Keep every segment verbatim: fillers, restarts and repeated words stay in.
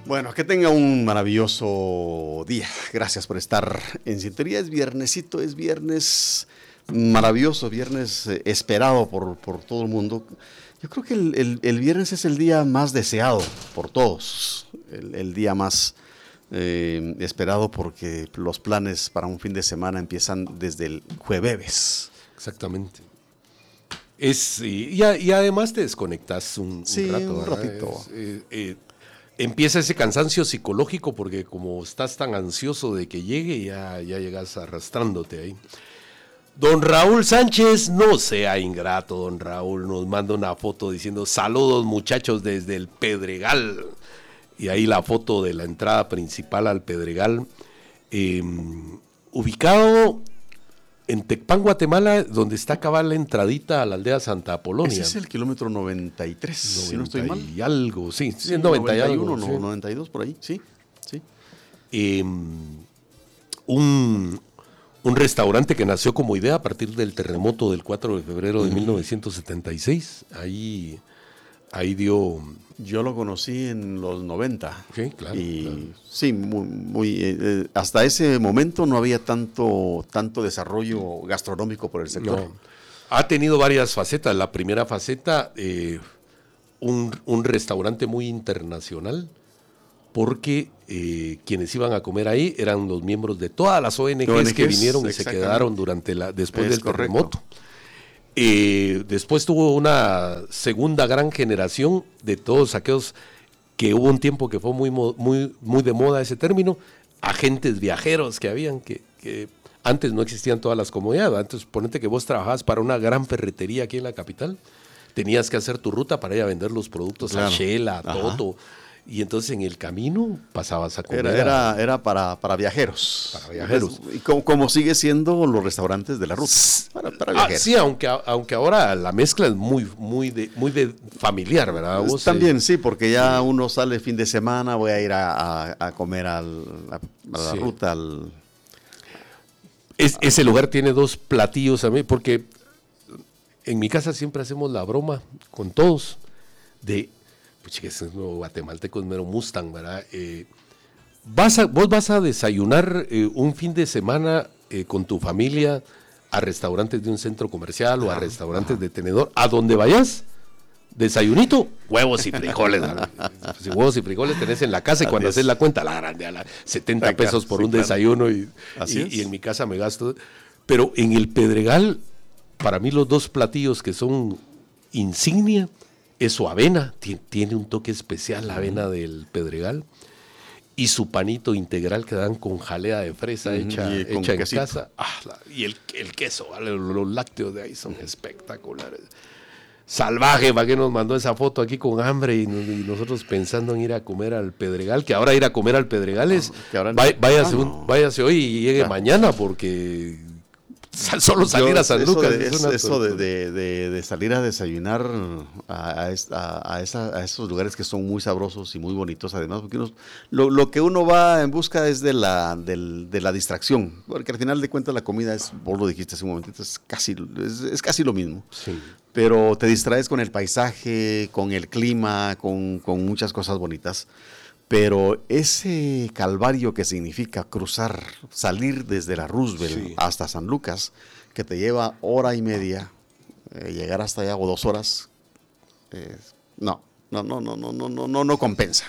Bueno, que tenga un maravilloso día. Gracias por estar en sintonía. Es viernesito, es viernes maravilloso, viernes eh, esperado por, por todo el mundo. Yo creo que el, el, el viernes es el día más deseado por todos, el, el día más eh, esperado porque los planes para un fin de semana empiezan desde el jueves. Exactamente. Es, y, y además te desconectas un, sí, un rato. un ratito. Es, eh, eh, empieza ese cansancio psicológico porque como estás tan ansioso de que llegue, ya, ya llegas arrastrándote ahí. Don Raúl Sánchez, no sea ingrato, don Raúl, nos manda una foto diciendo saludos muchachos desde el Pedregal. Y ahí la foto de la entrada principal al Pedregal, eh, ubicado en Tecpan, Guatemala, donde está cabal la entradita a la aldea Santa Apolonia. Ese es el kilómetro noventa y tres, si no estoy mal. Y algo, sí, sí, sí noventa noventa y uno, y algo, no, sí. noventa y dos por ahí, sí, sí. Eh, un, un restaurante que nació como idea a partir del terremoto del cuatro de febrero de uh-huh. mil novecientos setenta y seis, ahí, ahí dio... Yo lo conocí en los noventa. Sí, claro. Y claro. sí, muy, muy eh, hasta ese momento no había tanto, tanto desarrollo gastronómico por el sector. No. Ha tenido varias facetas. La primera faceta, eh, un, un restaurante muy internacional, porque eh, quienes iban a comer ahí eran los miembros de todas las O N Ges, O N Ges que vinieron y se quedaron durante la, después es del correcto. terremoto. Eh, después tuvo una segunda gran generación de todos aquellos que hubo un tiempo que fue muy, muy, muy de moda ese término, agentes viajeros que habían, que, que antes no existían todas las comodidades. Antes, ponete que vos trabajabas para una gran ferretería aquí en la capital, tenías que hacer tu ruta para ir a vender los productos claro. a Shell, a Toto. Y entonces en el camino pasabas a comer. Era, era, era para, para viajeros. Para viajeros. Y como, como sigue siendo los restaurantes de la ruta. Para, para viajeros. Ah, sí, aunque, aunque ahora la mezcla es muy, muy, de, muy de familiar, ¿verdad? Pues ¿Vos, también, eh? sí, porque ya sí. uno sale fin de semana, voy a ir a, a, a comer al, a, a la sí. ruta. Al, es, ese lugar tiene dos platillos a mí, porque en mi casa siempre hacemos la broma con todos de... Pues que es un guatemalteco, es mero Mustang, ¿verdad? Eh, vas a, vos vas a desayunar eh, un fin de semana eh, con tu familia a restaurantes de un centro comercial o a restaurantes de tenedor, a donde vayas, desayunito, huevos y frijoles, ¿verdad? Si huevos y frijoles tenés en la casa y cuando haces la cuenta, la grande, a la setenta Acá, pesos por sí, un claro. desayuno y, y, y en mi casa me gasto. Pero en el Pedregal, para mí los dos platillos que son insignia, es su avena, tiene un toque especial la avena del Pedregal, y su panito integral que dan con jalea de fresa uh-huh. hecha, hecha en quesito. casa. Ah, la, y el, el queso, ¿vale? los lácteos de ahí son espectaculares. Salvaje, ¿para qué nos mandó esa foto aquí con hambre y, y nosotros pensando en ir a comer al Pedregal? Que ahora ir a comer al Pedregal es, no, no. Vay, váyase, un, váyase hoy y llegue claro. mañana porque... Solo salir Yo, a San eso Lucas. De, es una eso de, de, de, de salir a desayunar a, a, esta, a, esa, a esos lugares que son muy sabrosos y muy bonitos además, porque uno, lo, lo que uno va en busca es de la, de, de la distracción, porque al final de cuentas la comida es, vos lo dijiste hace un momentito, es casi, es, es casi lo mismo. Sí. Pero te distraes con el paisaje, con el clima, con, con muchas cosas bonitas. Pero ese calvario que significa cruzar, salir desde la Roosevelt sí. hasta San Lucas, que te lleva hora y media, eh, llegar hasta allá o dos horas, eh, no, no, no, no, no, no, no, no, no compensa.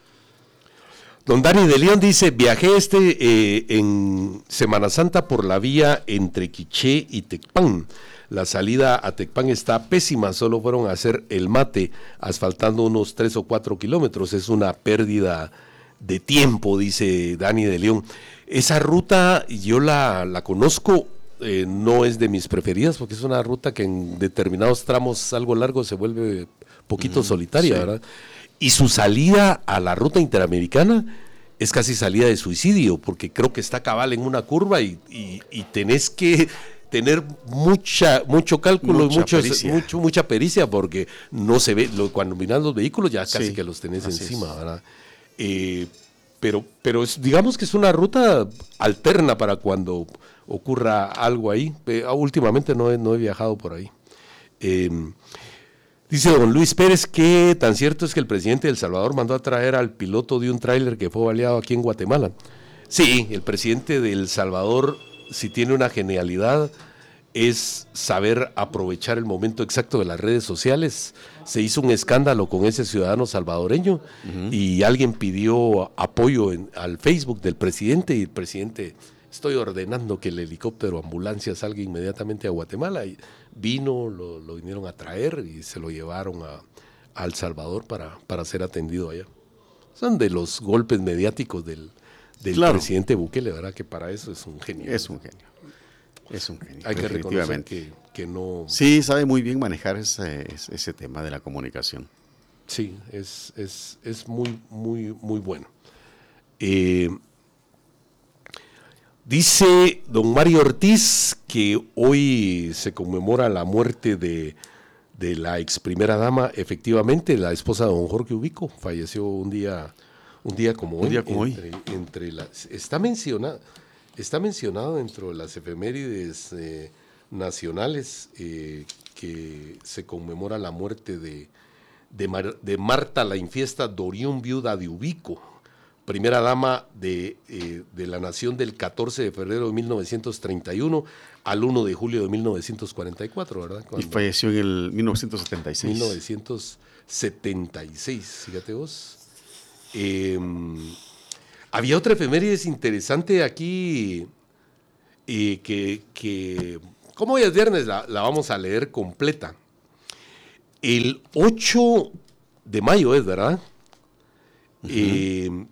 Don Dani de León dice, viajé este eh, en Semana Santa por la vía entre Quiché y Tecpan. La salida a Tecpan está pésima, solo fueron a hacer el mate, asfaltando unos tres o cuatro kilómetros. Es una pérdida de tiempo, dice Dani de León. Esa ruta yo la, la conozco, eh, no es de mis preferidas, porque es una ruta que en determinados tramos algo largo se vuelve poquito mm, solitaria, sí. ¿verdad? Y su salida a la ruta interamericana es casi salida de suicidio, porque creo que está cabal en una curva y, y, y tenés que... tener mucha mucho cálculo, mucha muchos, pericia. Mucho, mucha pericia, porque no se ve, lo, cuando miran los vehículos ya casi sí, que los tenés encima, es. ¿verdad? Eh, pero, pero es, digamos que es una ruta alterna para cuando ocurra algo ahí. Eh, últimamente no he, no he viajado por ahí. Eh, Dice don Luis Pérez que tan cierto es que el presidente de El Salvador mandó a traer al piloto de un tráiler que fue baleado aquí en Guatemala. Sí, el presidente de El Salvador, si tiene una genialidad, es saber aprovechar el momento exacto de las redes sociales. Se hizo un escándalo con ese ciudadano salvadoreño uh-huh. y alguien pidió apoyo en, al Facebook del presidente y el presidente, estoy ordenando que el helicóptero ambulancia salga inmediatamente a Guatemala. Y vino, lo, lo vinieron a traer y se lo llevaron a, a El Salvador para, para ser atendido allá. Son de los golpes mediáticos del, del claro. presidente Bukele, ¿verdad? Que para eso es un genio. Es un genio. Es un genio. Hay que reconocer que, que no... Sí, sabe muy bien manejar ese, ese tema de la comunicación. Sí, es, es, es muy, muy, muy bueno. Eh, dice don Mario Ortiz que hoy se conmemora la muerte de, de la ex primera dama, efectivamente, la esposa de don Jorge Ubico, falleció un día, un día como un hoy. Día como entre, hoy. Entre las, está mencionada... Está mencionado dentro de las efemérides eh, nacionales eh, que se conmemora la muerte de, de, Mar, de Marta la Infiesta Dorión, viuda de Ubico, primera dama de, eh, de la nación del catorce de febrero de mil novecientos treinta y uno al uno de julio de mil novecientos cuarenta y cuatro, ¿verdad? Cuando y falleció en el mil novecientos setenta y seis. mil novecientos setenta y seis, fíjate vos. Eh, Había otra efeméride interesante aquí, eh, que, que, como hoy es viernes, la, la vamos a leer completa. El ocho de mayo es, ¿verdad? Uh-huh. Eh,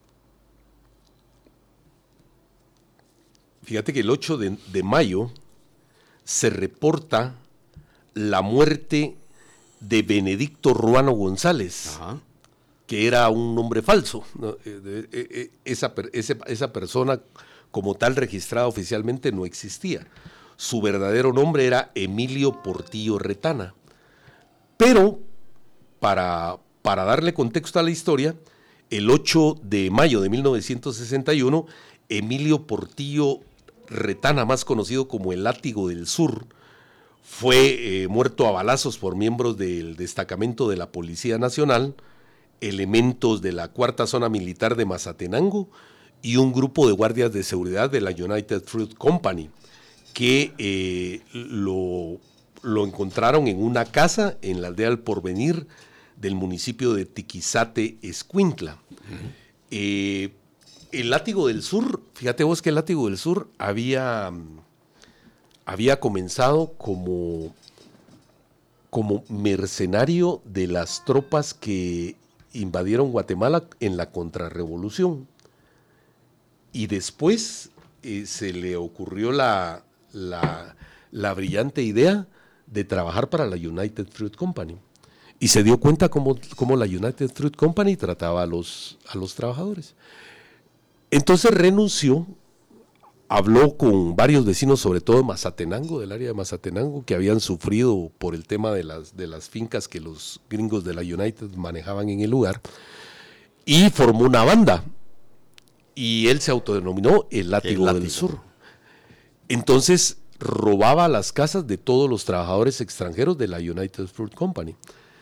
fíjate que el ocho de, de mayo se reporta la muerte de Benedicto Ruano González. Ajá. Uh-huh. Que era un nombre falso, ¿no? esa, esa, esa persona como tal registrada oficialmente no existía. Su verdadero nombre era Emilio Portillo Retana. Pero, para, para darle contexto a la historia, el ocho de mayo de mil novecientos sesenta y uno, Emilio Portillo Retana, más conocido como el Látigo del Sur, fue eh, muerto a balazos por miembros del destacamento de la Policía Nacional, elementos de la cuarta zona militar de Mazatenango y un grupo de guardias de seguridad de la United Fruit Company que eh, lo, lo encontraron en una casa en la aldea El Porvenir del municipio de Tiquizate, Escuintla. Uh-huh. Eh, el Látigo del Sur, fíjate vos que el Látigo del Sur había, había comenzado como, como mercenario de las tropas que invadieron Guatemala en la contrarrevolución. Y después eh, se le ocurrió la, la, la brillante idea de trabajar para la United Fruit Company. Y se dio cuenta cómo, cómo la United Fruit Company trataba a los, a los trabajadores. Entonces renunció, habló con varios vecinos, sobre todo de Mazatenango, del área de Mazatenango, que habían sufrido por el tema de las, de las fincas que los gringos de la United manejaban en el lugar, y formó una banda. Y él se autodenominó el Látigo, el Látigo del Sur. Entonces robaba las casas de todos los trabajadores extranjeros de la United Fruit Company.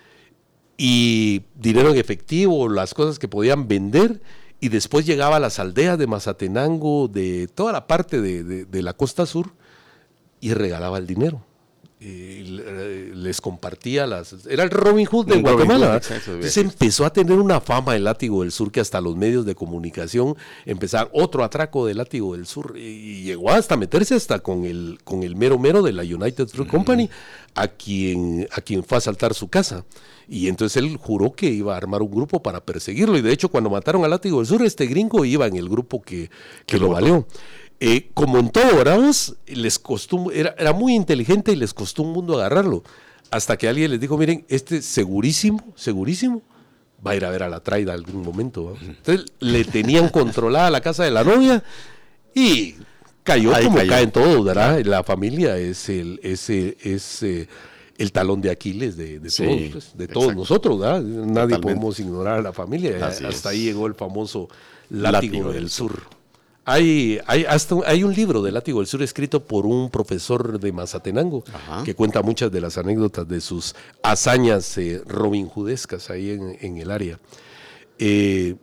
Y dinero en efectivo, las cosas que podían vender, y después llegaba a las aldeas de Mazatenango, de toda la parte de, de, de la costa sur, y regalaba el dinero. Y les compartía las... Era el Robin Hood de Guatemala. Hood, exacto, entonces empezó a tener una fama el Látigo del Sur, que hasta los medios de comunicación empezaban otro atraco del Látigo del Sur, y llegó hasta meterse hasta con el, con el mero mero de la United Fruit Company, uh-huh. a, quien, a quien fue a asaltar su casa. Y entonces él juró que iba a armar un grupo para perseguirlo, y de hecho cuando mataron al Látigo del Sur, este gringo iba en el grupo que, que lo valió. Eh, como en todo, ¿verdad? Les costó, era, era muy inteligente y les costó un mundo agarrarlo, hasta que alguien les dijo, miren, este segurísimo, segurísimo, va a ir a ver a la traida algún momento, ¿verdad? Entonces le tenían controlada la casa de la novia y cayó Ahí como cayó. caen todos, ¿verdad? La familia es el, es, el, es, eh, el talón de Aquiles de, de sí, todos, pues, de todos nosotros, ¿verdad? Nadie Totalmente. podemos ignorar a la familia. Así Hasta es. ahí llegó el famoso Látigo, Látigo del Sur. Hay, hay, hasta un, hay un libro de Látigo del Sur escrito por un profesor de Mazatenango. Ajá. Que cuenta muchas de las anécdotas de sus hazañas eh, robinhoodescas ahí en, en el área. Eh,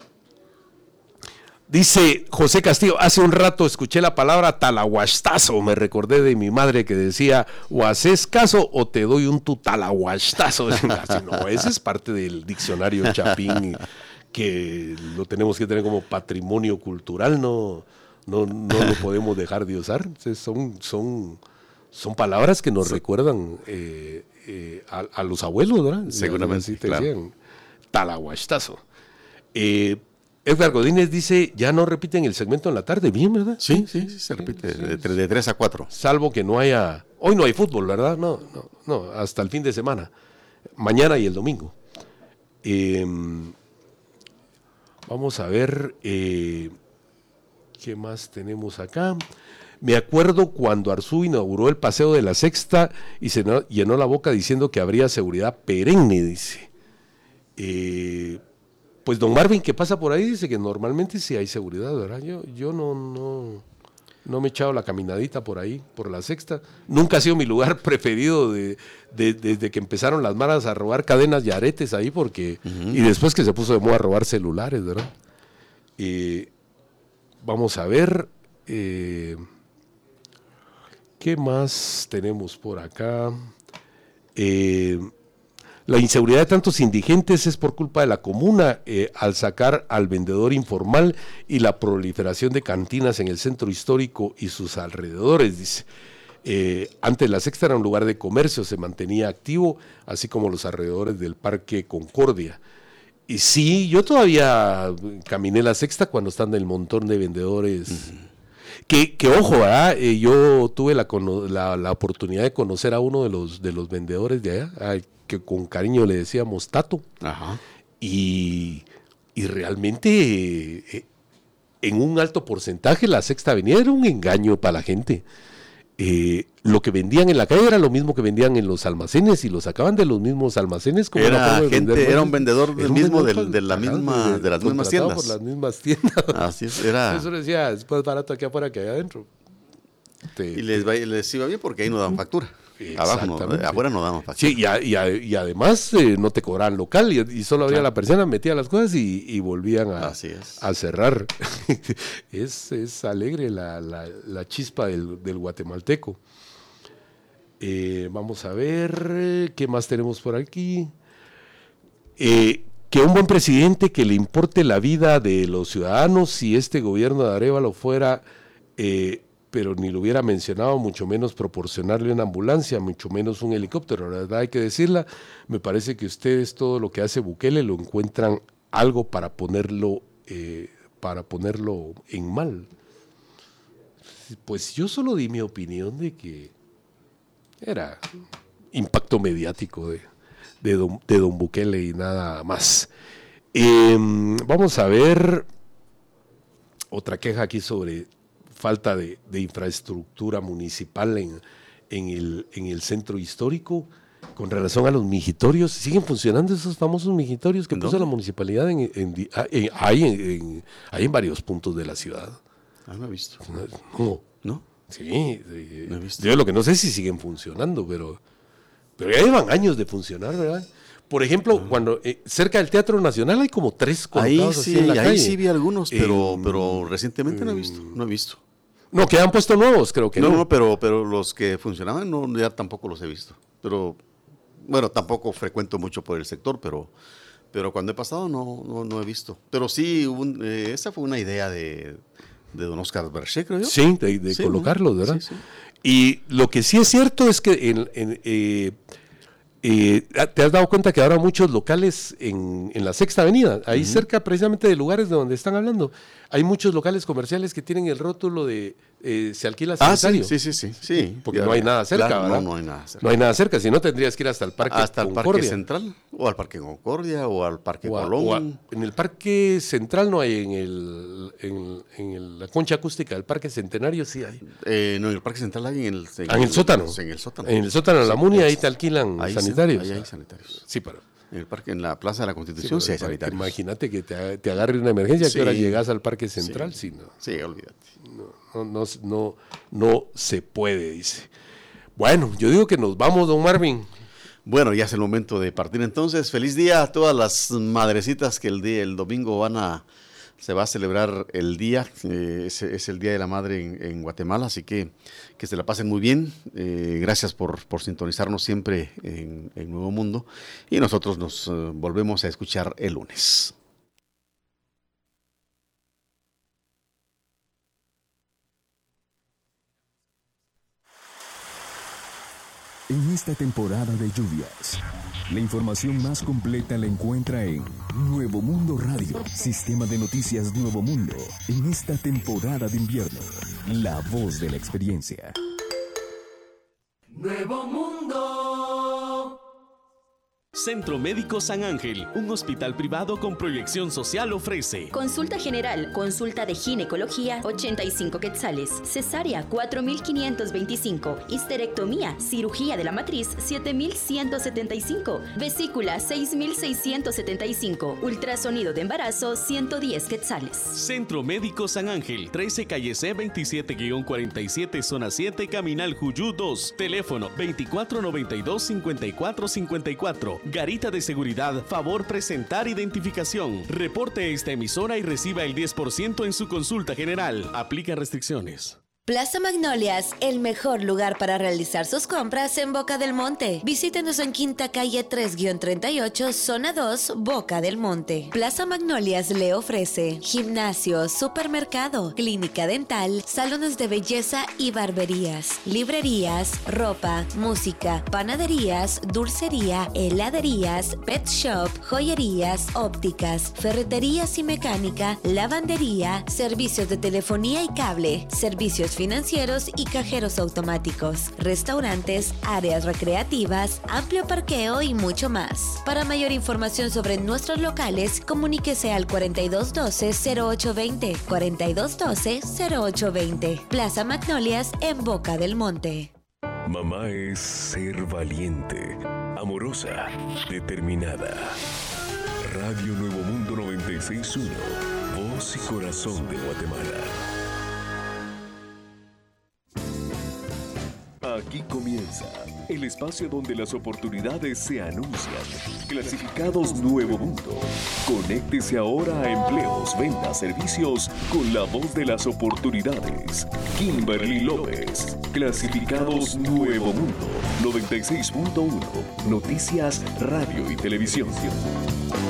dice José Castillo, hace un rato escuché la palabra talahuastazo, me recordé de mi madre que decía, o haces caso o te doy un tu talahuastazo. No, ese es parte del diccionario Chapín, que lo tenemos que tener como patrimonio cultural, no, no, no lo podemos dejar de usar. Son, son, son palabras que nos sí. recuerdan eh, eh, a, a los abuelos, ¿verdad? Seguramente, así te claro. decían, talahuastazo. Eh, Edgar Godínez dice, ya no repiten el segmento en la tarde, bien, ¿verdad? Sí, sí, sí se repite, sí, de, de tres a cuatro. Salvo que no haya, hoy no hay fútbol, ¿verdad? No, no, no, hasta el fin de semana, mañana y el domingo. Eh, Vamos a ver, eh, ¿qué más tenemos acá? Me acuerdo cuando Arzú inauguró el Paseo de la Sexta y se no, llenó la boca diciendo que habría seguridad perenne, dice. Eh, pues don Marvin, que pasa por ahí, dice que normalmente sí hay seguridad, ¿verdad? Yo, yo no, no, no me he echado la caminadita por ahí, por la Sexta. Nunca ha sido mi lugar preferido de, de, desde que empezaron las maras a robar cadenas y aretes ahí, porque uh-huh. y después que se puso de moda a robar celulares, ¿verdad? Eh, vamos a ver, eh, ¿qué más tenemos por acá? Eh, la inseguridad de tantos indigentes es por culpa de la comuna eh, al sacar al vendedor informal y la proliferación de cantinas en el centro histórico y sus alrededores, dice. Eh, antes la Sexta era un lugar de comercio, se mantenía activo, así como los alrededores del Parque Concordia. Y sí, yo todavía caminé la Sexta cuando están el montón de vendedores. Uh-huh. Que, que ojo, ¿verdad? Eh, yo tuve la, la, la oportunidad de conocer a uno de los, de los vendedores de allá, ay, que con cariño le decíamos Tato. Ajá. Y, y realmente eh, en un alto porcentaje la Sexta Avenida era un engaño para la gente. Eh, lo que vendían en la calle era lo mismo que vendían en los almacenes y lo sacaban de los mismos almacenes. Como era, gente, era un vendedor del mismo de, de, la misma, de, de las mismas tiendas. Por las mismas tiendas. Así es, era. Eso decía, es más barato aquí afuera que allá adentro. Te, y les, va, les iba bien porque ahí no daban factura. Abajo no, afuera no daban factura. Sí, y, a, y, a, y además eh, no te cobraban local y, y solo abría claro. la persiana, metía las cosas y, y volvían a, a cerrar. es, es alegre la, la, la chispa del, del guatemalteco. Eh, vamos a ver, ¿qué más tenemos por aquí? Eh, que un buen presidente que le importe la vida de los ciudadanos, si este gobierno de Arévalo fuera... Eh, pero ni lo hubiera mencionado, mucho menos proporcionarle una ambulancia, mucho menos un helicóptero, la verdad hay que decirla. Me parece que ustedes todo lo que hace Bukele lo encuentran algo para ponerlo, eh, para ponerlo en mal. Pues yo solo di mi opinión de que era impacto mediático de, de, don, de don Bukele y nada más. Eh, vamos a ver otra queja aquí sobre... falta de, de infraestructura municipal en, en, el, en el centro histórico con relación a los mijitorios. ¿Siguen funcionando esos famosos mijitorios que ¿no? puso la municipalidad? En, en, en, hay, en, hay en varios puntos de la ciudad. Ah, no he visto. No. ¿No? Sí. No he visto. Yo lo que no sé si siguen funcionando, pero, pero ya llevan años de funcionar, ¿verdad? Por ejemplo, ah. cuando eh, cerca del Teatro Nacional hay como tres colocados ahí sí, así en la ahí calle. sí vi algunos, pero, eh, pero recientemente eh, no he visto. No he visto. No, que han puesto nuevos, creo que no. No, no, pero, pero los que funcionaban no, ya tampoco los he visto. Pero, bueno, tampoco frecuento mucho por el sector, pero, pero cuando he pasado no, no, no he visto. Pero sí, un, eh, esa fue una idea de, de don Oscar Berché, creo yo. Sí, de, de sí, colocarlos, ¿verdad? Sí, sí. Y lo que sí es cierto es que en, en, eh, eh, te has dado cuenta que ahora muchos locales en, en la Sexta Avenida, ahí uh-huh. cerca precisamente de lugares de donde están hablando, hay muchos locales comerciales que tienen el rótulo de eh, se alquila sanitario. Ah, sí, sí, sí, sí, sí. Porque ya, no hay nada cerca, claro, ¿verdad? No, no hay nada cerca. No hay nada cerca, si no tendrías que ir hasta el Parque hasta Concordia. Hasta el Parque Central, o al Parque Concordia, o al Parque o a, Colón. O a, en el Parque Central no hay, en el en, en el, la concha acústica del Parque Centenario sí hay. Eh, no, en el Parque Central hay en el... En ah, en el, el sótano. En el sótano. En el sótano de la sí, Muni, es, ahí te alquilan ahí sanitarios. Sí, ahí hay sanitarios. Sí, pero, En el parque, en la Plaza de la Constitución, sí, sí hay sanitarios. Imagínate que te, te agarre una emergencia, ¿a sí. qué hora llegas al Parque Central? Sí, sí, no. sí, olvídate. No, no, no, no, no se puede, dice. Bueno, yo digo que nos vamos, don Marvin. Bueno, ya es el momento de partir entonces. Feliz día a todas las madrecitas que el día, el domingo van a, se va a celebrar el día, eh, es, es el Día de la Madre en, en Guatemala, así que que se la pasen muy bien. Eh, gracias por, por sintonizarnos siempre en, en Nuevo Mundo y nosotros nos uh, volvemos a escuchar el lunes. En esta temporada de lluvias, la información más completa la encuentra en Nuevo Mundo Radio, sistema de noticias Nuevo Mundo. En esta temporada de invierno, la voz de la experiencia. Nuevo Mundo. Centro Médico San Ángel, un hospital privado con proyección social, ofrece consulta general, consulta de ginecología, ochenta y cinco quetzales, cesárea, cuatro mil quinientos veinticinco, histerectomía, cirugía de la matriz, siete mil ciento setenta y cinco, vesícula, seis mil seiscientos setenta y cinco, ultrasonido de embarazo, ciento diez quetzales. Centro Médico San Ángel, trece calle C veintisiete cuarenta y siete, zona siete, Caminal Juyú dos, teléfono veinticuatro noventa y dos, cincuenta y cuatro cincuenta y cuatro. Garita de seguridad, favor presentar identificación. Reporte esta emisora y reciba el diez por ciento en su consulta general. Aplica restricciones. Plaza Magnolias, el mejor lugar para realizar sus compras en Boca del Monte. Visítenos en Quinta Calle tres treinta y ocho, Zona dos, Boca del Monte. Plaza Magnolias le ofrece gimnasio, supermercado, clínica dental, salones de belleza y barberías, librerías, ropa, música, panaderías, dulcería, heladerías, pet shop, joyerías, ópticas, ferreterías y mecánica, lavandería, servicios de telefonía y cable, servicios financieros y cajeros automáticos, restaurantes, áreas recreativas, amplio parqueo y mucho más. Para mayor información sobre nuestros locales, comuníquese al cuarenta y dos doce, cero ocho veinte, cuarenta y dos doce, cero ocho veinte. Plaza Magnolias en Boca del Monte. Mamá es ser valiente, amorosa, determinada. Radio Nuevo Mundo noventa y seis punto uno, voz y corazón de Guatemala. Aquí comienza el espacio donde las oportunidades se anuncian. Clasificados Nuevo Mundo. Conéctese ahora a empleos, ventas, servicios con la voz de las oportunidades. Kimberly López. Clasificados Nuevo Mundo. noventa y seis punto uno. Noticias, radio y televisión.